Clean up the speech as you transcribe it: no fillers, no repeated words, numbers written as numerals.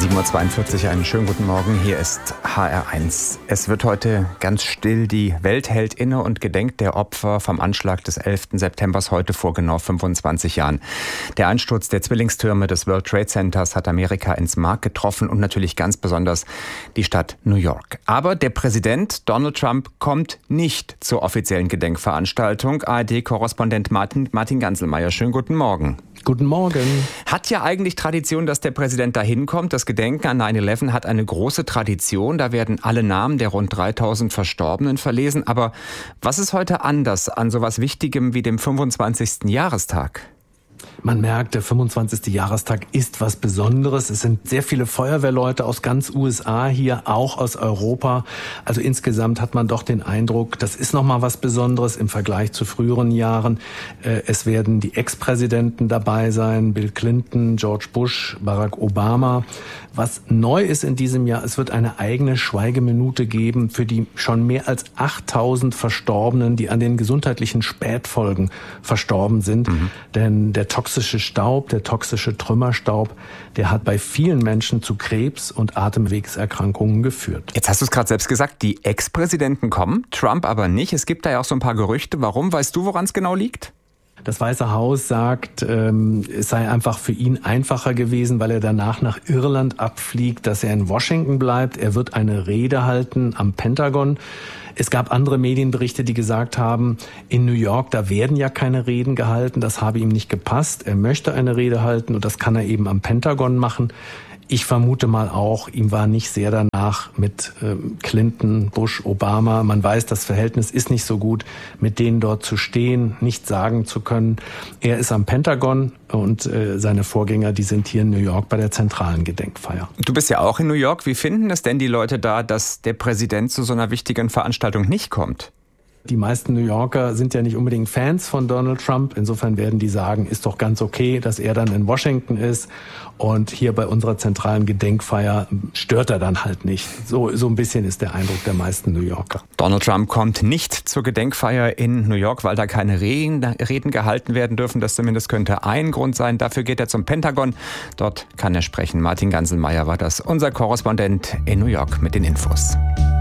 7:42 Uhr, einen schönen guten Morgen. Hier ist HR1. Es wird heute ganz still. Die Welt hält inne und gedenkt der Opfer vom Anschlag des 11. September heute vor genau 25 Jahren. Der Einsturz der Zwillingstürme des World Trade Centers hat Amerika ins Mark getroffen und natürlich ganz besonders die Stadt New York. Aber der Präsident Donald Trump kommt nicht zur offiziellen Gedenkveranstaltung. ARD-Korrespondent Martin Ganselmeier, schönen guten Morgen. Guten Morgen. Hat ja eigentlich Tradition, dass der Präsident da hinkommt. Das Gedenken an 9/11 hat eine große Tradition. Da werden alle Namen der rund 3000 Verstorbenen verlesen. Aber was ist heute anders an so was Wichtigem wie dem 25. Jahrestag? Man merkt, der 25. Jahrestag ist was Besonderes. Es sind sehr viele Feuerwehrleute aus ganz USA hier, auch aus Europa. Also insgesamt hat man doch den Eindruck, das ist nochmal was Besonderes im Vergleich zu früheren Jahren. Es werden die Ex-Präsidenten dabei sein, Bill Clinton, George Bush, Barack Obama. Was neu ist in diesem Jahr, es wird eine eigene Schweigeminute geben für die schon mehr als 8000 Verstorbenen, die an den gesundheitlichen Spätfolgen verstorben sind. Denn der toxische Staub, der toxische Trümmerstaub, der hat bei vielen Menschen zu Krebs und Atemwegserkrankungen geführt. Jetzt hast du es gerade selbst gesagt, die Ex-Präsidenten kommen, Trump aber nicht. Es gibt da ja auch so ein paar Gerüchte. Warum? Weißt du, woran es genau liegt? Das Weiße Haus sagt, es sei einfach für ihn einfacher gewesen, weil er danach nach Irland abfliegt, dass er in Washington bleibt. Er wird eine Rede halten am Pentagon. Es gab andere Medienberichte, die gesagt haben, in New York, da werden ja keine Reden gehalten. Das habe ihm nicht gepasst. Er möchte eine Rede halten und das kann er eben am Pentagon machen. Ich vermute mal auch, ihm war nicht sehr danach mit Clinton, Bush, Obama. Man weiß, das Verhältnis ist nicht so gut, mit denen dort zu stehen, nicht sagen zu können. Er ist am Pentagon und seine Vorgänger, die sind hier in New York bei der zentralen Gedenkfeier. Du bist ja auch in New York. Wie finden es denn die Leute da, dass der Präsident zu so einer wichtigen Veranstaltung nicht kommt? Die meisten New Yorker sind ja nicht unbedingt Fans von Donald Trump. Insofern werden die sagen, ist doch ganz okay, dass er dann in Washington ist. Und hier bei unserer zentralen Gedenkfeier stört er dann halt nicht. So ein bisschen ist der Eindruck der meisten New Yorker. Donald Trump kommt nicht zur Gedenkfeier in New York, weil da keine Reden gehalten werden dürfen. Das zumindest könnte ein Grund sein. Dafür geht er zum Pentagon. Dort kann er sprechen. Martin Ganselmeier war das, unser Korrespondent in New York mit den Infos.